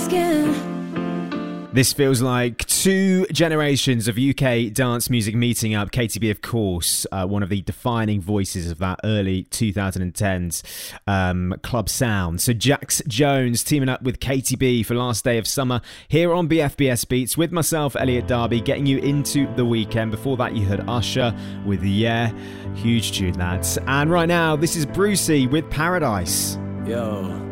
skin. This feels like two generations of UK dance music meeting up. KTB, of course, one of the defining voices of that early 2010s club sound. So Jax Jones teaming up with KTB for Last Day of Summer here on BFBS Beats with myself, Elliot Darby, getting you into the weekend. Before that, you heard Usher with Yeah. Huge tune, lads. And right now, this is Brucey with Paradise. Yo.